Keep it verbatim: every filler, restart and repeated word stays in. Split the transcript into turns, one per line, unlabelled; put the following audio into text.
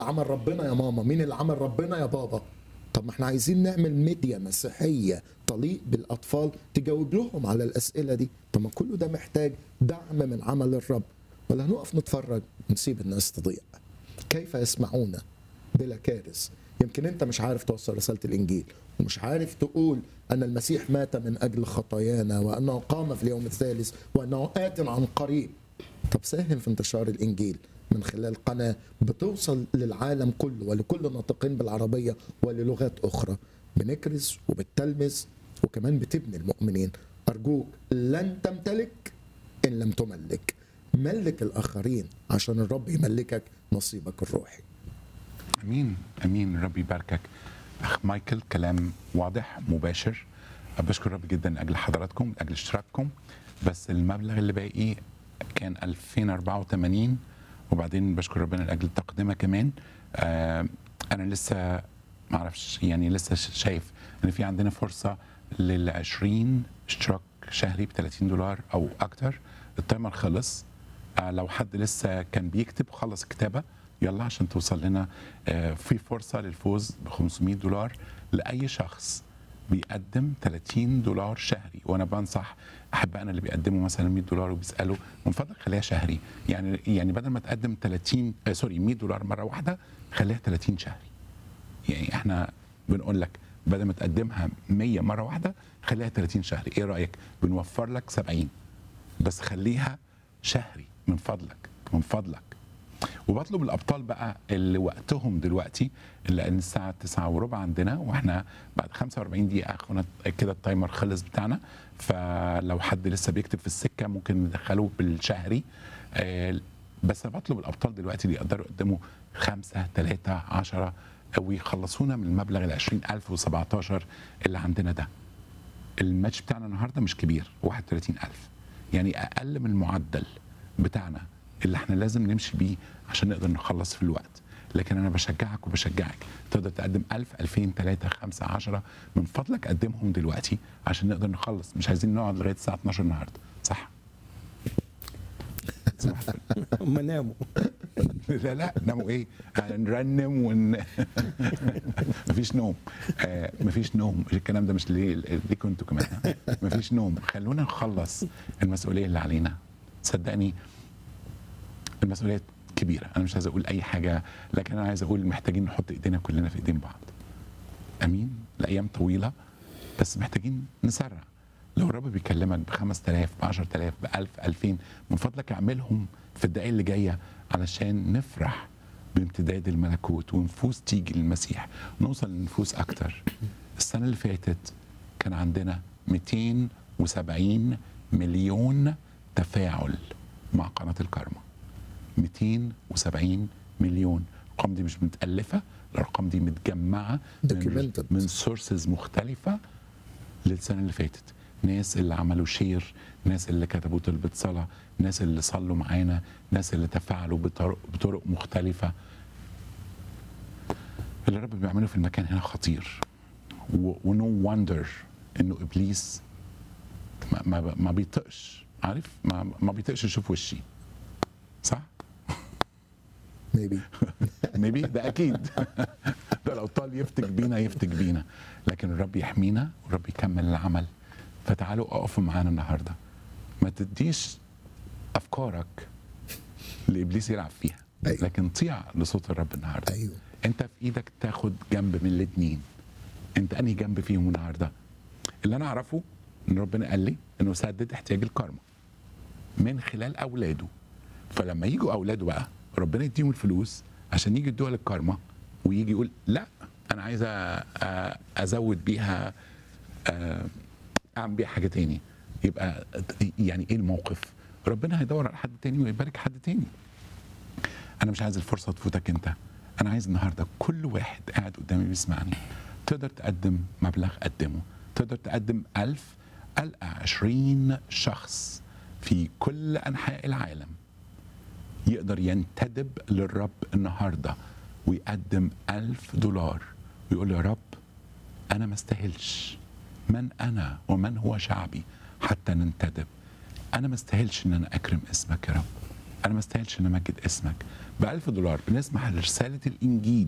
عمل ربنا يا ماما؟ مين اللي عمل ربنا يا بابا؟ طب ما احنا عايزين نعمل ميديا مسيحية تليق بالأطفال تجاوب لهم على الأسئلة دي. طب ما كله ده محتاج دعم من عمل الرب، ولا هنقف نتفرج ونسيب الناس تضيع؟ كيف يسمعون بلا كارث؟ يمكن انت مش عارف توصل رسالة الإنجيل، ومش عارف تقول أن المسيح مات من أجل خطايانا، وأنه قام في اليوم الثالث، وأنه آت عن قريب. طب ساهم في انتشار الإنجيل من خلال قناة بتوصل للعالم كله ولكل ناطقين بالعربية وللغات أخرى. بنكرز وبتلمس وكمان بتبني المؤمنين. أرجوك لن تمتلك إن لم تملك. ملك الآخرين عشان الرب يملكك نصيبك الروحي.
امين امين. ربي يباركك اخ مايكل، كلام واضح مباشر. بشكر رب جدا لاجل حضراتكم، لاجل اشتراككم. بس المبلغ اللي باقي كان ألفين وأربعة وثمانين، وبعدين بشكر ربنا لاجل التقدمه كمان. آه انا لسه ما اعرفش، يعني لسه شايف ان في عندنا فرصه لل عشرين اشتراك شهري ب ثلاثين دولار او اكتر. التايمر خلص. آه لو حد لسه كان بيكتب خلص كتابه يلا عشان توصل لنا. آه في فرصه للفوز ب خمسمائة دولار لاي شخص بيقدم ثلاثين دولار شهري. وانا بنصح احبائنا اللي بيقدموا مثلا مائة دولار وبيسالوا من فضلك خليها شهري. يعني يعني بدل ما تقدم ثلاثين آه سوري مائة دولار مره واحده خليها ثلاثين شهري. يعني احنا بنقول لك بدل ما تقدمها مية مره واحده خليها ثلاثين شهري. ايه رايك؟ بنوفر لك سبعين، بس خليها شهري من فضلك من فضلك. وبطلب الابطال بقى اللي وقتهم دلوقتي، لان الساعه تسعة وربع عندنا، واحنا بعد خمسة وأربعين دقيقه اخونا كده التايمر خلص بتاعنا. فلو حد لسه بيكتب في السكه ممكن ندخله بالشهري. آه بس بطلب الابطال دلوقتي اللي يقدروا يقدموا خمسه ثلاثه عشرة ويخلصونا من المبلغ ال عشرين ألف وسبعتاشر اللي عندنا ده. الماتش بتاعنا النهارده مش كبير، واحد وثلاثين ألف، يعني اقل من المعدل بتاعنا اللي احنا لازم نمشي بيه عشان نقدر نخلص في الوقت. لكن انا بشجعك وبشجعك تقدر تقدم ألف ألفين ثلاثة خمسة عشرة من فضلك قدمهم دلوقتي عشان نقدر نخلص. مش عايزين نقعد لغايه الساعه اتناشر النهارده، صح؟
هم ناموا.
لا لا ناموا ايه؟ نرنم ون مفيش نوم. آه مفيش نوم. الكلام ده مش ليه ليكوا انتوا كمان. مفيش نوم. خلونا نخلص المسؤوليه اللي علينا. صدقني المسؤوليه كبيره. انا مش عايز اقول اي حاجه، لكن انا عايز اقول محتاجين نحط ايدينا كلنا في ايدين بعض. امين. الايام طويله بس محتاجين نسرع. لو الرب بيكلمك ب خمسة آلاف ب عشرة آلاف ب ألف ألفين من فضلك اعملهم في الدقائق اللي جايه علشان نفرح بامتداد الملكوت ونفوس تيجي للمسيح، نوصل لنفوس اكتر. السنه اللي فاتت كان عندنا مئتين وسبعين مليون تفاعل مع قناه الكارما. مئتين وسبعين مليون. الارقام دي مش متالفه، الارقام دي متجمعه من, من سورسز مختلفه للسنه اللي فاتت. ناس اللي عملوا شير، ناس اللي كتبوا طلبة صلاة، ناس اللي صلوا معانا، ناس اللي تفاعلوا بطرق, بطرق مختلفة. اللي الرب بيعمله في المكان هنا خطير. ونو وندر انه ابليس ما, ما, ما بيطقش، عارف؟ ما, ما بيطقش يشوف وشي، صح؟
ميبي
ميبي ده اكيد. ده لو طال يفتك بينا يفتك بينا، لكن الرب يحمينا والرب يكمل العمل. فتعالوا اقفوا معانا النهارده. ما تديش افكارك لابليس يلعب فيها. أيوه. لكن طيع لصوت الرب النهارده.
أيوه.
انت في ايدك تاخد جنب من الاثنين. انت انهي جنب فيهم النهارده؟ اللي انا اعرفه ان ربنا قال لي انه سدد احتياج الكارما من خلال اولاده. فلما يجوا اولاده بقى ربنا يديهم الفلوس عشان يجي يدوها للكارما، ويجي يقول لا انا عايز ازود بيها، اعمل بيها حاجه تاني. يبقى يعني ايه الموقف؟ ربنا هيدور على حد تاني ويبارك حد تاني. انا مش عايز الفرصه تفوتك انت. انا عايز النهارده كل واحد قاعد قدامي بيسمعني تقدر تقدم مبلغ قدمه. تقدر تقدم ألف. ألقى عشرين شخص في كل انحاء العالم يقدر ينتدب للرب النهارده ويقدم ألف دولار ويقول يا رب انا ما استاهلش. من انا ومن هو شعبي حتى ننتدب؟ انا ما استاهلش ان انا اكرم اسمك يا رب، انا ما استاهلش ان امجد اسمك. ب ألف دولار بنسمح لرساله الانجيل